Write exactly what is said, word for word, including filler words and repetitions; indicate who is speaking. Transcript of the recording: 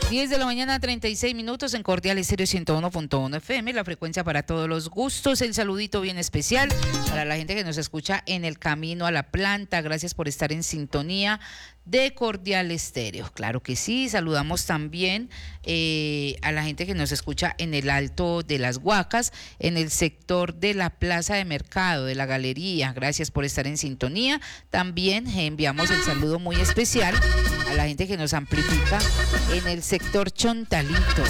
Speaker 1: diez de la mañana, treinta y seis minutos en Cordial Estéreo ciento uno punto uno F M, la frecuencia para todos los gustos. El saludito bien especial para la gente que nos escucha en el camino a la planta. Gracias por estar en sintonía de Cordial Estéreo. Claro que sí, saludamos también eh, a la gente que nos escucha en el Alto de las Huacas, en el sector de la Plaza de Mercado, de la Galería. Gracias por estar en sintonía. También eh, enviamos el saludo muy especial a la gente que nos amplifica en el sector Chontalito.